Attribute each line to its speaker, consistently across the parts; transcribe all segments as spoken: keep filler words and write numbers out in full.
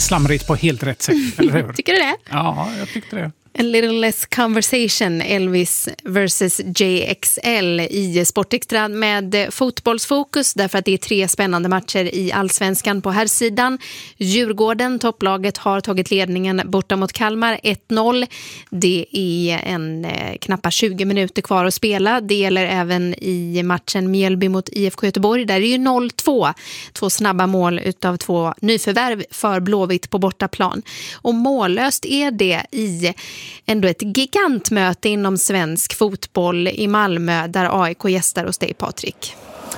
Speaker 1: slamrigt på helt rätt sätt, eller hur?
Speaker 2: Tycker du det?
Speaker 1: Ja, jag tyckte det.
Speaker 2: A little less conversation, Elvis versus J X L i Sportextra med fotbollsfokus därför att det är tre spännande matcher i Allsvenskan på här sidan. Djurgården, topplaget, har tagit ledningen borta mot Kalmar ett noll. Det är en eh, knappt tjugo minuter kvar att spela. Det gäller även i matchen Mjällby mot I F K Göteborg. Där är det ju noll två. Två snabba mål utav två nyförvärv för Blåvitt på bortaplan. Och mållöst är det i ändå ett gigantmöte inom svensk fotboll i Malmö där A I K gästar hos dig, Patrik.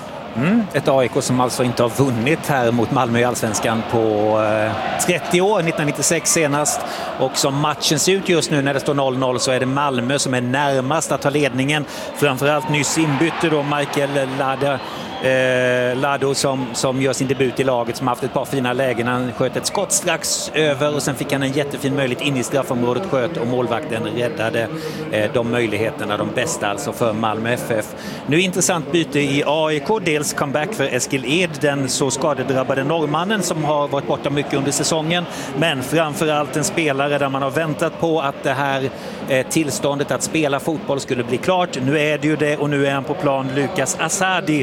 Speaker 3: Mm, ett A I K som alltså inte har vunnit här mot Malmö i Allsvenskan på eh, trettio år, nittonhundranittiosex senast. Och som matchen ser ut just nu när det står noll noll så är det Malmö som är närmast att ta ledningen. Framförallt nyss inbytte då Michael Lada. Eh, Lado som, som gör sin debut i laget, som har haft ett par fina lägen. Han sköt ett skott strax över och sen fick han en jättefin möjlighet in i straffområdet, sköt och målvakten räddade eh, de möjligheterna, de bästa alltså för Malmö F F. Nu intressant byte i A I K, dels comeback för Eskil Ed, den så skadedrabbade norrmannen som har varit borta mycket under säsongen, men framförallt en spelare där man har väntat på att det här eh, tillståndet att spela fotboll skulle bli klart. Nu är det ju det och nu är han på plan, Lucas Asadi.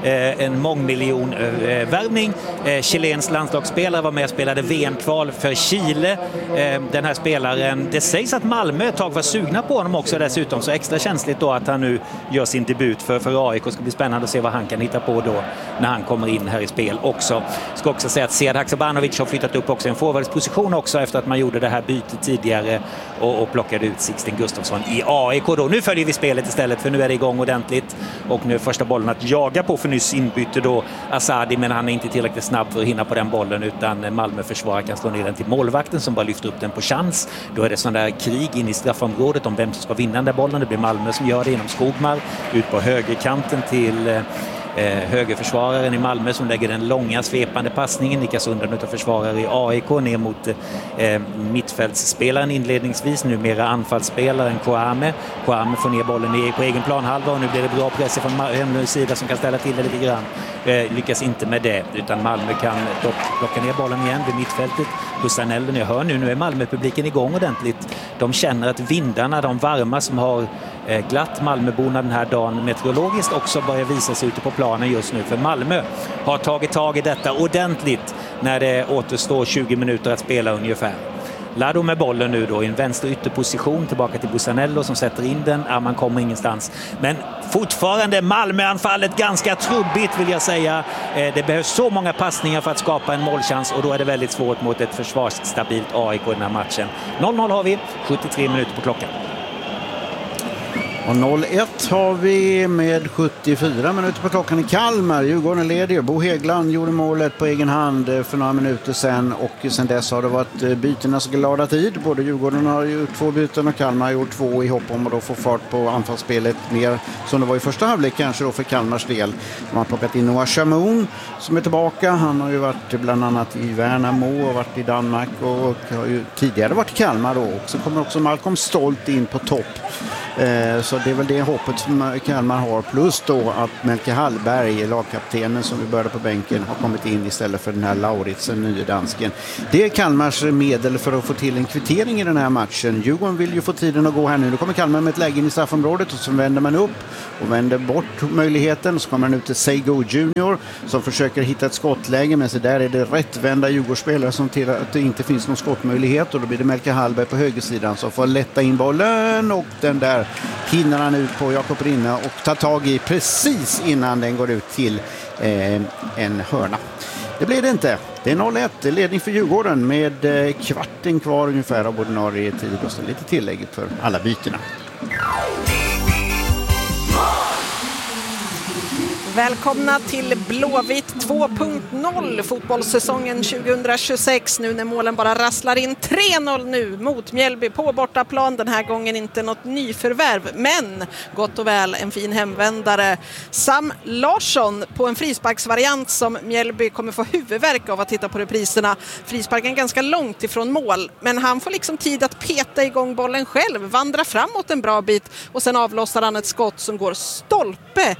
Speaker 3: En mångmiljon eh, värvning. Eh, Chilens landslagsspelare var med och spelade V M-kval för Chile. Eh, den här spelaren, det sägs att Malmö ett tag var sugna på honom också dessutom, så extra känsligt då att han nu gör sin debut för, för A I K. Det ska bli spännande att se vad han kan hitta på då när han kommer in här i spel också. Ska också säga att Sead Haksabanovic har flyttat upp också i en forwardsposition också efter att man gjorde det här bytet tidigare och, och plockade ut Sixten Gustafsson i A I K då. Nu följer vi spelet istället, för nu är det igång ordentligt och nu är första bollen att jaga på, för nyss inbytte då Asadi, men han är inte tillräckligt snabb för att hinna på den bollen, utan Malmö försvarar kan slå ner den till målvakten som bara lyfter upp den på chans. Då är det sån där krig in i straffområdet om vem som ska vinna den där bollen. Det blir Malmö som gör det genom Skogmar ut på högerkanten till Eh, högerförsvararen i Malmö som lägger den långa svepande passningen. Nikas undan utav försvarare i A I K ner mot eh, mittfältsspelaren inledningsvis, numera anfallsspelaren Kouame. Kouame får ner bollen på egen planhalva och nu blir det bra press från Hemlunds sida som kan ställa till det lite grann. Eh, lyckas inte med det, utan Malmö kan dock plocka ner bollen igen vid mittfältet. Busanello, jag hör nu, nu är Malmö-publiken igång ordentligt. De känner att vindarna, de varma som har eh, glatt Malmöborna den här dagen meteorologiskt, också börjar visa sig ute på planen just nu. För Malmö har tagit tag i detta ordentligt när det återstår tjugo minuter att spela ungefär. Lado med bollen nu då i en vänster ytterposition tillbaka till Busanello som sätter in den. Ja, man kommer ingenstans. Men fortfarande Malmö-anfallet ganska trubbigt vill jag säga. Det behövs så många passningar för att skapa en målchans och då är det väldigt svårt mot ett försvarsstabilt A I K i den här matchen. noll noll har vi, sjuttiotre minuter på klockan.
Speaker 4: Och noll ett har vi med sjuttiofyra minuter på klockan i Kalmar. Djurgården leder. Bo Häggland gjorde målet på egen hand för några minuter sedan. Och sen dess har det varit bytenas glada tid. Både Djurgården har gjort två byten och Kalmar har gjort två i hopp om att då få fart på anfallsspelet mer som det var i första halvlek kanske då för Kalmars del. Man har plockat in Noah Chamoun som är tillbaka. Han har ju varit bland annat i Värnamo och varit i Danmark och har ju tidigare varit i Kalmar då. Och så kommer också Malcolm Stolt in på topp. Så det är väl det hoppet som Kalmar har, plus då att Melke Hallberg, lagkaptenen som vi började på bänken, har kommit in istället för den här Lauritsen, nye dansken. Det är Kalmars medel för att få till en kvittering i den här matchen. Djurgården vill ju få tiden att gå här nu. Då kommer Kalmar med ett läge in i straffområdet och så vänder man upp och vänder bort möjligheten. Så kommer man ut till Seigo Junior som försöker hitta ett skottläge, men så där är det rättvända Djurgårdsspelare som till att det inte finns någon skottmöjlighet, och då blir det Melke Hallberg på högersidan som får lätta in bollen, och den där hinner han ut på Jakob Rinne och tar tag i precis innan den går ut till eh, en hörna. Det blir det inte. Det är noll ett, det är ledning för Djurgården med eh, kvarten kvar ungefär av ordinarie tid och så lite tillägg för alla bytena.
Speaker 5: Välkomna till Blåvitt två punkt noll, fotbollssäsongen tjugohundratjugosex, nu när målen bara rasslar in. Tre noll nu mot Mjällby på bortaplan, den här gången inte något nyförvärv, men gott och väl en fin hemvändare. Sam Larsson på en frisparksvariant som Mjällby kommer få huvudvärk av att titta på repriserna. Frisparken ganska långt ifrån mål, men han får liksom tid att peta igång bollen själv, vandra framåt en bra bit och sen avlossar han ett skott som går stolpe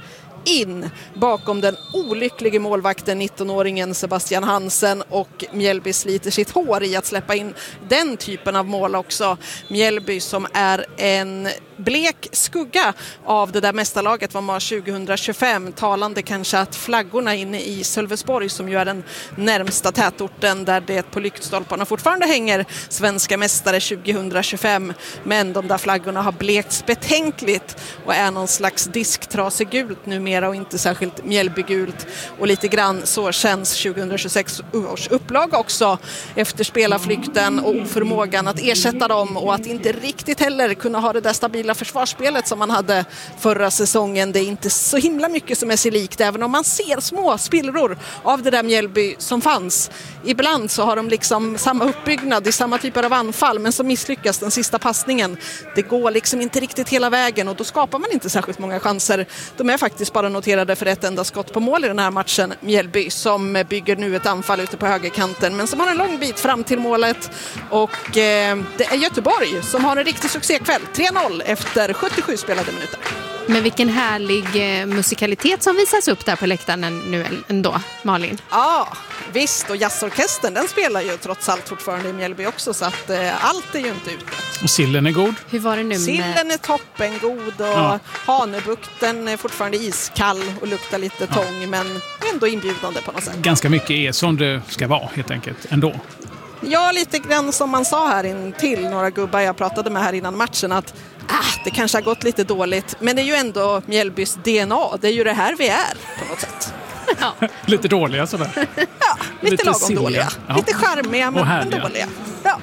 Speaker 5: in bakom den olyckliga målvakten nittonåringen Sebastian Hansen, och Mjällby sliter sitt hår i att släppa in den typen av mål också. Mjällby som är en blek skugga av det där mästarlaget var man tjugohundratjugofem. Talande kanske att flaggorna inne i Sölvesborg, som ju är den närmsta tätorten där det på lyktstolparna fortfarande hänger svenska mästare tjugohundratjugofem, men de där flaggorna har blekts betänkligt och är någon slags disktrasegult numera och inte särskilt Mjällbygult, och lite grann så känns tjugohundratjugosex års upplag också efter spelarflykten och oförmågan att ersätta dem, och att inte riktigt heller kunna ha det där stabila försvarsspelet som man hade förra säsongen. Det är inte så himla mycket som är sig likt, även om man ser små spillror av det där Mjällby som fanns. Ibland så har de liksom samma uppbyggnad i samma typer av anfall, men så misslyckas den sista passningen. Det går liksom inte riktigt hela vägen, och då skapar man inte särskilt många chanser. De är faktiskt bara noterade för ett enda skott på mål i den här matchen, Mjällby, som bygger nu ett anfall ute på högerkanten, men som har en lång bit fram till målet. Och eh, det är Göteborg som har en riktig succékväll. tre noll efter sjuttiosju spelade minuter.
Speaker 2: Men vilken härlig eh, musikalitet som visas upp där på läktaren nu ändå, Malin.
Speaker 5: Ja, visst. Och jazzorkestern, den spelar ju trots allt fortfarande i Mjällby också, så att eh, allt är ju inte ute.
Speaker 1: Och sillen är god.
Speaker 2: Hur var det nu med...
Speaker 5: Sillen är toppengod, och ja. Hanebukten är fortfarande iskall och luktar lite tång, ja. Men ändå inbjudande på något sätt.
Speaker 1: Ganska mycket är som det ska vara helt enkelt ändå.
Speaker 5: Ja, lite grann som man sa här in till några gubbar jag pratade med här innan matchen, att ah, det kanske har gått lite dåligt, men det är ju ändå Mjällbys D N A. Det är ju det här vi är på något sätt.
Speaker 2: Ja.
Speaker 1: Lite dåliga sådär.
Speaker 5: Ja, lite, lite lagom silliga. Dåliga. Ja. Lite charmiga, men, men dåliga. Ja.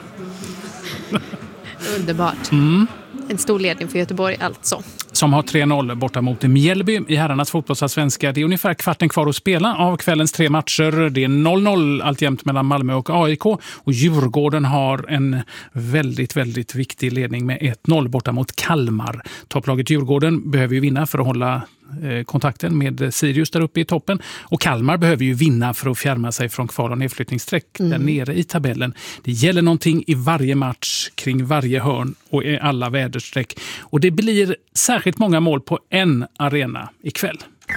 Speaker 2: Underbart.
Speaker 1: Mm.
Speaker 2: En stor ledning för Göteborg alltså.
Speaker 1: Som har tre noll borta mot Mjällby i herrarnas fotbollsallsvenska. Det är ungefär kvarten kvar att spela av kvällens tre matcher. Det är noll noll alltjämt mellan Malmö och A I K. Och Djurgården har en väldigt, väldigt viktig ledning med ett noll borta mot Kalmar. Topplaget Djurgården behöver ju vinna för att hålla eh, kontakten med Sirius där uppe i toppen. Och Kalmar behöver ju vinna för att fjärma sig från kval- och nedflyttningssträck mm. där nere i tabellen. Det gäller någonting i varje match, kring varje hörn och i alla vädersträck. Och det blir särskilt många mål på en arena ikväll.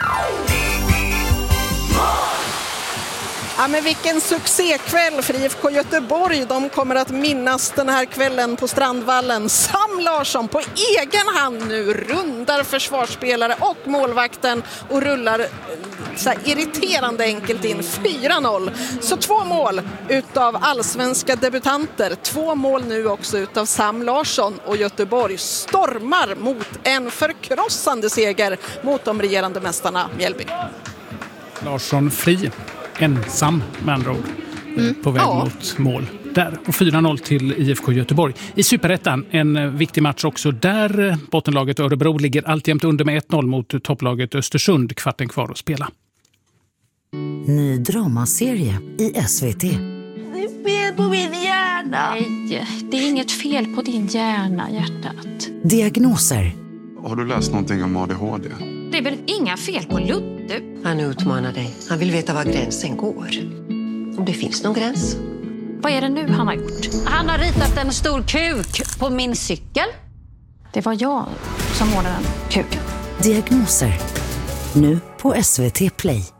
Speaker 5: Ja, men vilken succékväll för I F K Göteborg. De kommer att minnas den här kvällen på Strandvallen. Sam Larsson på egen hand nu rundar försvarsspelare och målvakten och rullar så här irriterande enkelt in fyra noll. Så två mål utav allsvenska debutanter. Två mål nu också utav Sam Larsson, och Göteborg stormar mot en förkrossande seger mot de regerande mästarna Mjällby.
Speaker 1: Larsson fri. Ensam med andra ord mm. på väg ja. mot mål där. Och fyra noll till I F K Göteborg. I Superettan en viktig match också där bottenlaget Örebro ligger alltjämt under med ett noll mot topplaget Östersund, kvarten kvar att spela.
Speaker 6: Ny dramaserie i S V T.
Speaker 7: Det är fel på min hjärna. Nej, det är inget fel på din hjärna, hjärtat.
Speaker 6: Diagnoser.
Speaker 8: Har du läst någonting om A D H D?
Speaker 7: Det är väl inga fel på Ludde?
Speaker 9: Han utmanar dig. Han vill veta var gränsen går. Om det finns någon gräns.
Speaker 7: Vad är det nu han har gjort?
Speaker 10: Han har ritat en stor kuk på min cykel.
Speaker 7: Det var jag som målade den kuken.
Speaker 6: Diagnoser. Nu på S V T Play.